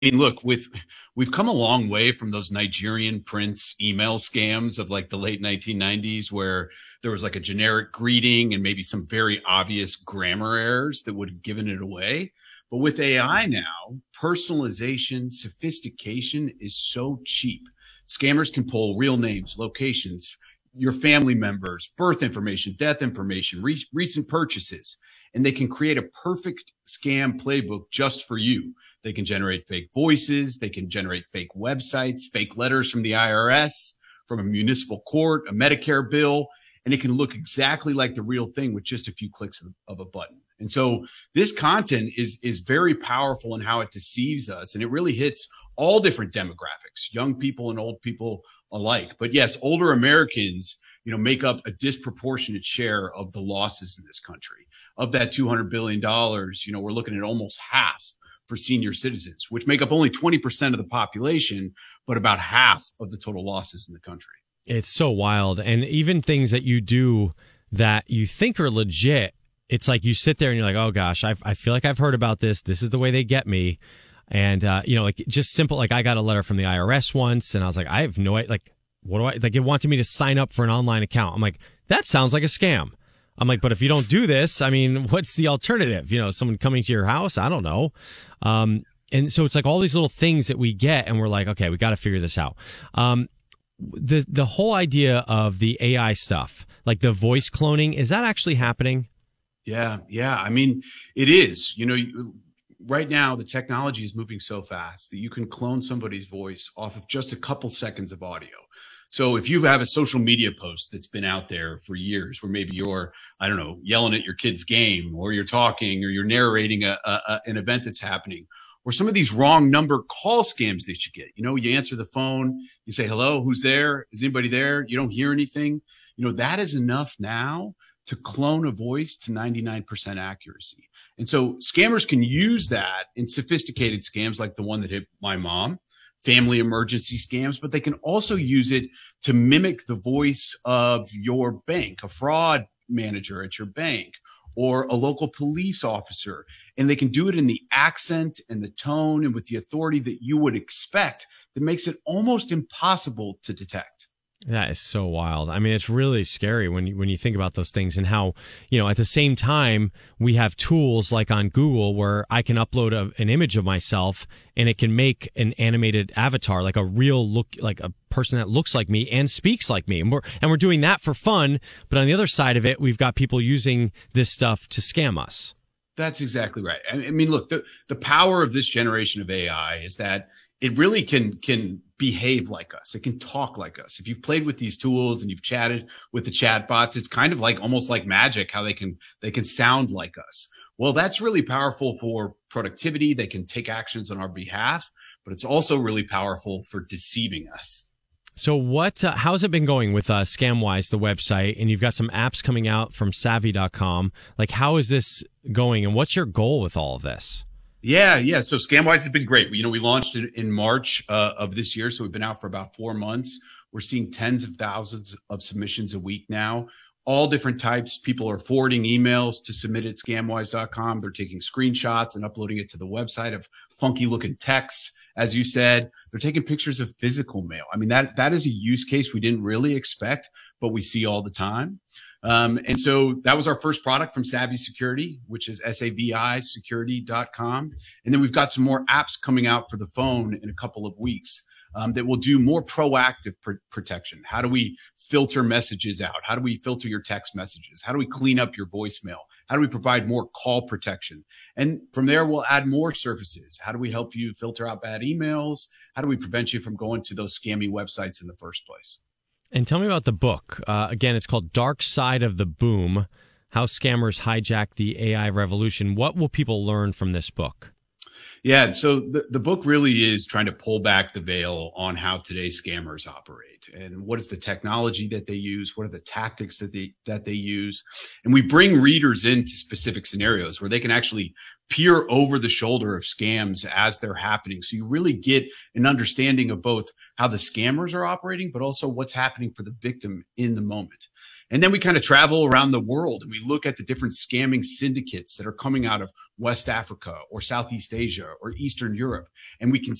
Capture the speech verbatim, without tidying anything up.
mean, look, with we've come a long way from those Nigerian prince email scams of like the late nineteen nineties, where there was like a generic greeting and maybe some very obvious grammar errors that would have given it away. But with A I now, personalization, sophistication is so cheap. Scammers can pull real names, locations, your family members, birth information, death information, re- recent purchases, and they can create a perfect scam playbook just for you. They can generate fake voices. They can generate fake websites, fake letters from the I R S, from a municipal court, a Medicare bill, and it can look exactly like the real thing with just a few clicks of, of a button. And so this content is, is very powerful in how it deceives us. And it really hits all different demographics, young people and old people alike. But yes, older Americans, you know, make up a disproportionate share of the losses in this country. Of that two hundred billion dollars, you know, we're looking at almost half for senior citizens, which make up only twenty percent of the population, but about half of the total losses in the country. It's so wild. And even things that you do that you think are legit, it's like you sit there and you're like, oh gosh, I've, I feel like I've heard about this. This is the way they get me. And, uh, you know, like just simple, like I got a letter from the I R S once and I was like, I have no idea, like, what do I, like it wanted me to sign up for an online account. I'm like, that sounds like a scam. I'm like, but if you don't do this, I mean, what's the alternative? You know, someone coming to your house? I don't know. Um, and so it's like all these little things that we get and we're like, okay, we got to figure this out. Um, the, the whole idea of the A I stuff, like the voice cloning, is that actually happening? Yeah. Yeah. I mean, it is, you know, you, right now the technology is moving so fast that you can clone somebody's voice off of just a couple seconds of audio. So if you have a social media post that's been out there for years, where maybe you're, I don't know, yelling at your kid's game, or you're talking, or you're narrating a, a, a an event that's happening, or some of these wrong number call scams that you get, you know, you answer the phone, you say, hello, who's there? Is anybody there? You don't hear anything. You know, that is enough now to clone a voice to ninety-nine percent accuracy. And so scammers can use that in sophisticated scams like the one that hit my mom, family emergency scams, but they can also use it to mimic the voice of your bank, a fraud manager at your bank, or a local police officer. And they can do it in the accent and the tone and with the authority that you would expect, that makes it almost impossible to detect. That is so wild. I mean, it's really scary when you, when you think about those things and how, you know, at the same time, we have tools like on Google where I can upload a, an image of myself and it can make an animated avatar, like a real look, like a person that looks like me and speaks like me. And we're, and we're doing that for fun. But on the other side of it, we've got people using this stuff to scam us. That's exactly right. I mean, look, the, the power of this generation of A I is that it really can, can behave like us. It can talk like us. If you've played with these tools and you've chatted with the chat bots, it's kind of like almost like magic how they can, they can sound like us. Well, that's really powerful for productivity. They can take actions on our behalf, but it's also really powerful for deceiving us. So what, uh, how's it been going with uh, ScamWise, the website, and you've got some apps coming out from savvy dot com. Like, how is this going and what's your goal with all of this? Yeah, yeah. So ScamWise has been great. You know, we launched it in March uh, of this year. So we've been out for about four months. We're seeing tens of thousands of submissions a week now, all different types. People are forwarding emails to submit at scamwise dot com. They're taking screenshots and uploading it to the website of funky looking texts. As you said, they're taking pictures of physical mail. I mean, that, that is a use case we didn't really expect, but we see all the time. Um, and so that was our first product from Savvy Security, which is S A V I security dot com. And then we've got some more apps coming out for the phone in a couple of weeks. Um, that will do more proactive pr- protection. How do we filter messages out? How do we filter your text messages? How do we clean up your voicemail? How do we provide more call protection? And from there, we'll add more services. How do we help you filter out bad emails? How do we prevent you from going to those scammy websites in the first place? And tell me about the book. Uh, again, it's called Dark Side of the Boom, How Scammers Hijack the A I Revolution. What will people learn from this book? Yeah. So the, the book really is trying to pull back the veil on how today's scammers operate and what is the technology that they use? What are the tactics that they, that they use? And we bring readers into specific scenarios where they can actually peer over the shoulder of scams as they're happening. So you really get an understanding of both how the scammers are operating, but also what's happening for the victim in the moment. And then we kind of travel around the world and we look at the different scamming syndicates that are coming out of West Africa or Southeast Asia or Eastern Europe. And we can